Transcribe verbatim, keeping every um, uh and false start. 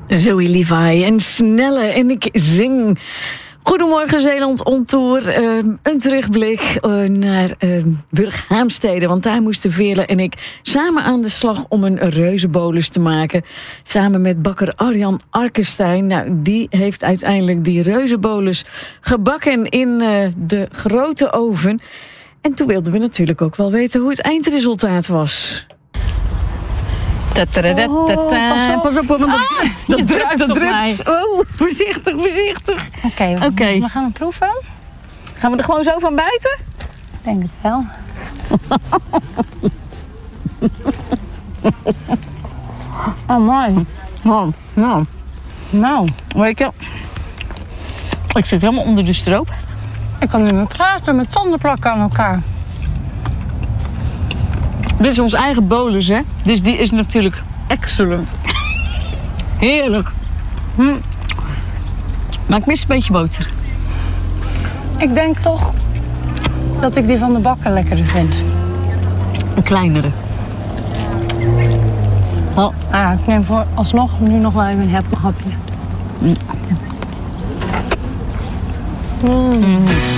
Zoe Levi en Snelle en ik zing. Goedemorgen Zeeland on Tour. Uh, een terugblik uh, naar uh, Burghaamstede. Want daar moesten Veerle en ik samen aan de slag om een reuzenbolus te maken. Samen met bakker Arjan Arkenstein. Nou, die heeft uiteindelijk die reuzenbolus gebakken in uh, de grote oven. En toen wilden we natuurlijk ook wel weten hoe het eindresultaat was. Oh, pas op, pas op, want dat drupt, dat drupt, dat drupt. Oh, voorzichtig, voorzichtig. Oké, okay, we, okay. we gaan hem proeven. Gaan we er gewoon zo van buiten? Ik denk het wel. Oh, mooi. Nou, nou. Nou. Weet je, ik zit helemaal onder de stroop. Ik kan niet meer praten met tanden plakken aan elkaar. Dit is ons eigen bolus, hè? Dus die is natuurlijk excellent. Heerlijk. Hm. Maar ik mis een beetje boter. Ik denk toch dat ik die van de bakker lekkerder vind. Een kleinere. Oh. Ah, ik neem voor alsnog nu nog wel even een hapje. Mm. Mm.